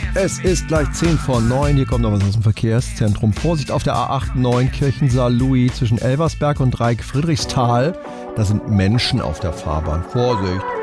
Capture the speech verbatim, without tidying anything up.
Es ist gleich zehn vor neun. Hier kommt noch was aus dem Verkehrszentrum. Vorsicht auf der A acht neun Kirchensaal-Louis zwischen Elversberg und Dreieck Friedrichsthal. Da sind Menschen auf der Fahrbahn. Vorsicht!